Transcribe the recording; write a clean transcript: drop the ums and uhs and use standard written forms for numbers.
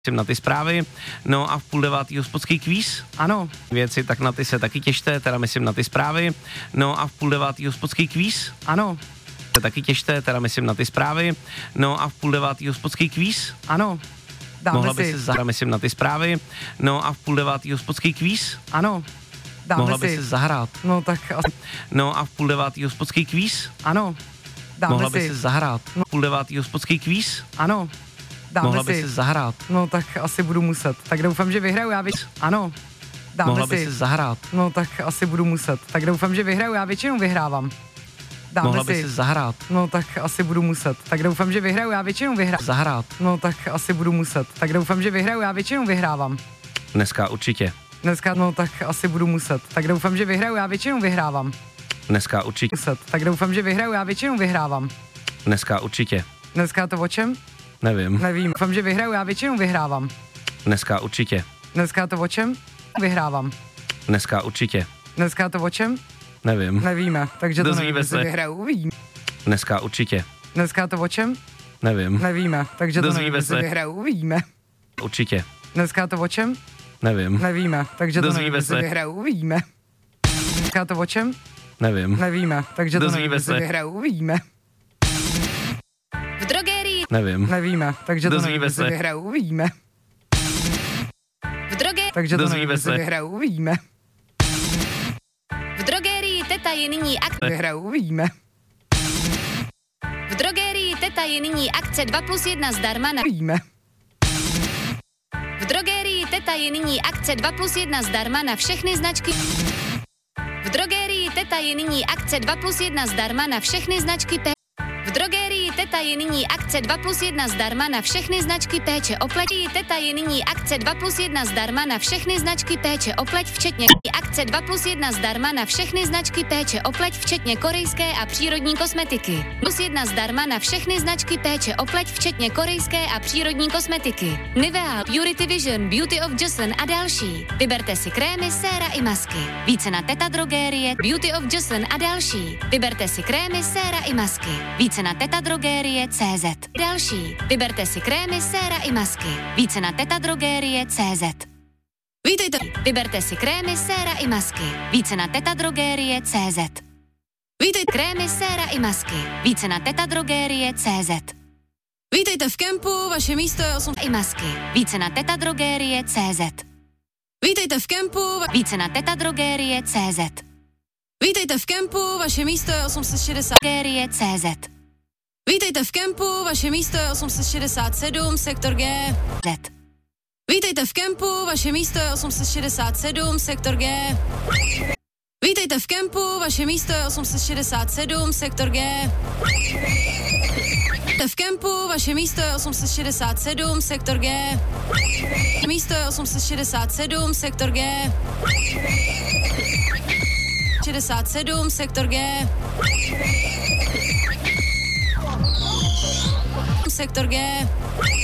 na ty zprávy, no a v 8:30 hospodský kvíz, ano, věci, tak na ty se taky těšte, teda myslím na ty zprávy, no a v 8:30 hospodský kvíz, ano, se taky těšte, teda myslím na ty zprávy, no a v 8:30 hospodský kvíz, ano, dáme mohla by si zahrát, myslím na ty zprávy, no a v 8:30 hospodský kvíz, ano, dáme mohla by si zahrát, no tak asi. No a v 8:30 hospodský kvíz, ano, dáme mohla by si zahrát, no. 8:30 hospodský kvíz, ano, dáme mohla by si zahrát. No tak asi budu muset. Tak doufám, že vyhraju, já ano, dáme mohla by si zahrát. No tak asi budu muset. Tak doufám, že vyhraju, já většinou vyhrávám. Dáme mohla by si zahrát. No tak asi budu muset. Tak doufám, že vyhraju, já většinou vyhrávám. Zahrát. No tak asi budu muset. Tak doufám, že vyhraju, já většinou vyhrávám. Dneska určitě. Dneska, no tak asi budu muset. Tak doufám, že vyhraju, já většinou vyhrávám. Dneska určitě. Muset. Tak doufám, že vyhraju, já většinou vyhrávám. Dneska určitě. Dneska to o čem? Nevím. Nevím. Doufám, že vyhraju, já většinou vyhrávám. Dneska určitě. Dneska to o čem? Vyhrávám. Dneska určitě. Dneska to o čem? Nevím. Nevíme, takže to nevím, jestli vyhraju, uvidím. Dneska určitě. Dneska to o čem? Nevím. Nevíme, takže to nevím, jestli vyhraju, uvidíme. Určitě. Dneska to o čem? Nevím. Nevíme, takže to nevím, jestli vyhraju, uvidíme. Dneska to o čem? Nevím. Nevíme, takže to nevím, jestli vyhraju, uvidíme. V drogerii. Nevím. Nevíme, takže to nevím, jestli vyhraju, uvidíme. V drogerii. Takže to nevím, jestli vyhraju, uvidíme. V drogerii Teta je nyní vyhraju, uvidíme. V drogerii Teta je nyní akce 2+1 zdarma na uvidíme. V drogerii Teta je nyní akce 2+1 zdarma na všechny značky. V drogerii Teta je nyní akce 2+1 zdarma na všechny značky P. V drogerii Teta je nyní akce 2+1 zdarma na všechny značky péče o pleť. Teta je nyní akce 2+1 zdarma na všechny značky péče o pleť, včetně akce 2+1 zdarma na všechny značky péče o pleť, včetně korejské a přírodní kosmetiky. +1 zdarma na všechny značky péče o pleť, včetně korejské a přírodní kosmetiky. Nivea, Purity Vision, Beauty of Joseon a další. Vyberte si krémy, séra i masky. Více na Teta drogerie, Beauty of Joseon a další. Vyberte si krémy, séra i masky. Více na Teta drogerie CZ. Další. Vyberte si krémy, séra i masky. Více na Teta drogerie CZ. Vítejte. Vyberte si krémy, séra i masky. Více na Teta drogerie CZ. Vítejte. Krémy, séra i masky. Více na Teta drogerie CZ. Vítejte v kempu, vaše místo je 8 i masky. Více na Teta drogerie CZ. Vítejte v kempu, více na Teta drogerie CZ. Vítejte v kempu, vaše místo je 860 drogerie CZ. Vítejte v kempu, vaše místo je 867, sektor G. Z. Vítejte v kempu, vaše místo je 867, sektor G. Vítejte v kempu, vaše místo je 867, sektor G. Vítejte v kempu, vaše místo je 867, sektor G. Místo je 867, sektor G. 67, sektor G. Sektor G.